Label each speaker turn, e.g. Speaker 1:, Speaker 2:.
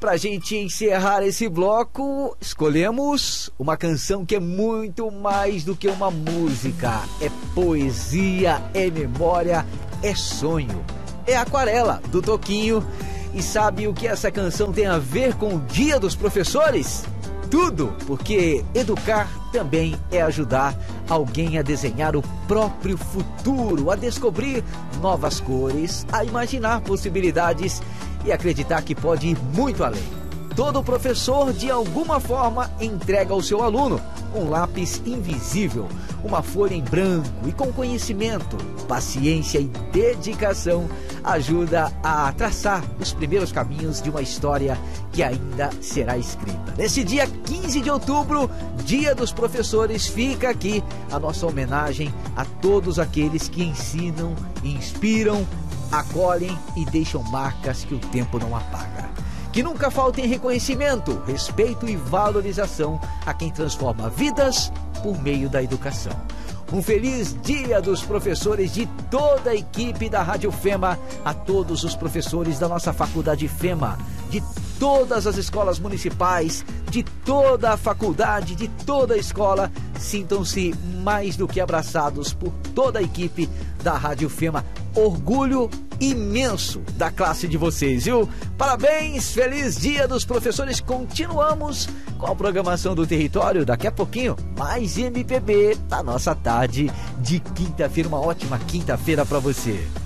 Speaker 1: pra gente encerrar esse bloco, escolhemos uma canção que é muito mais do que uma música. É poesia, é memória, é sonho. É Aquarela, do Toquinho. E sabe o que essa canção tem a ver com o Dia dos Professores? Tudo, porque educar também é ajudar alguém a desenhar o próprio futuro, a descobrir novas cores, a imaginar possibilidades e acreditar que pode ir muito além. Todo professor, de alguma forma, entrega ao seu aluno um lápis invisível, uma folha em branco e com conhecimento, paciência e dedicação ajuda a traçar os primeiros caminhos de uma história que ainda será escrita. Nesse dia 15 de outubro, Dia dos Professores, fica aqui a nossa homenagem a todos aqueles que ensinam, inspiram, acolhem e deixam marcas que o tempo não apaga. Que nunca faltem reconhecimento, respeito e valorização a quem transforma vidas por meio da educação. Um feliz Dia dos Professores de toda a equipe da Rádio Fema, a todos os professores da nossa Faculdade Fema, de todas as escolas municipais, de toda a faculdade, de toda a escola. Sintam-se mais do que abraçados por toda a equipe da Rádio Fema. Orgulho imenso da classe de vocês, viu? Parabéns, feliz Dia dos Professores. Continuamos com a programação do Território. Daqui a pouquinho, mais MPB da nossa tarde de quinta-feira. Uma ótima quinta-feira para você.